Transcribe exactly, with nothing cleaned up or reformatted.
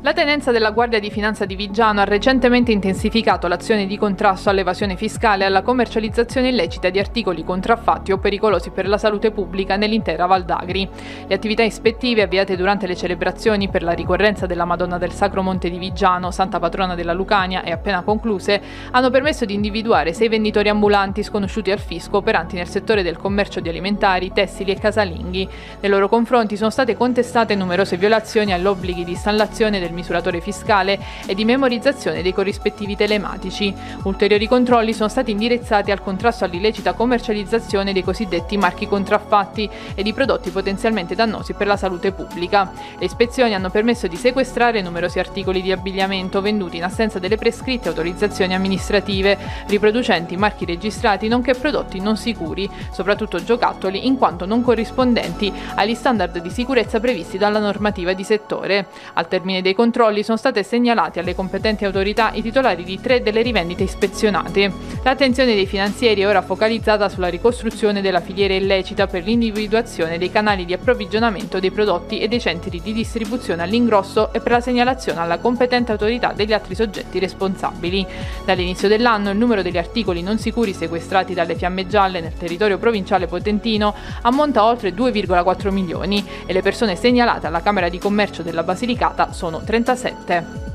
La Tenenza della Guardia di Finanza di Viggiano ha recentemente intensificato l'azione di contrasto all'evasione fiscale e alla commercializzazione illecita di articoli contraffatti o pericolosi per la salute pubblica nell'intera Val d'Agri. Le attività ispettive avviate durante le celebrazioni per la ricorrenza della Madonna del Sacro Monte di Viggiano, santa patrona della Lucania, e appena concluse, hanno permesso di individuare sei venditori ambulanti sconosciuti al fisco operanti nel settore del commercio di alimentari, tessili e casalinghi. Nei loro confronti sono state contestate numerose violazioni agli obblighi di installazione del misuratore fiscale e di memorizzazione dei corrispettivi telematici. Ulteriori controlli sono stati indirizzati al contrasto all'illecita commercializzazione dei cosiddetti marchi contraffatti e di prodotti potenzialmente dannosi per la salute pubblica. Le ispezioni hanno permesso di sequestrare numerosi articoli di abbigliamento venduti in assenza delle prescritte autorizzazioni amministrative, riproducenti marchi registrati nonché prodotti non sicuri, soprattutto giocattoli, in quanto non corrispondenti agli standard di sicurezza previsti dalla normativa di settore. Al termine dei controlli sono state segnalati alle competenti autorità i titolari di tre delle rivendite ispezionate. L'attenzione dei finanzieri è ora focalizzata sulla ricostruzione della filiera illecita per l'individuazione dei canali di approvvigionamento dei prodotti e dei centri di distribuzione all'ingrosso e per la segnalazione alla competente autorità degli altri soggetti responsabili. Dall'inizio dell'anno il numero degli articoli non sicuri sequestrati dalle Fiamme Gialle nel territorio provinciale potentino ammonta a oltre due virgola quattro milioni e le persone segnalate alla Camera di Commercio della Basilicata sono trentasette.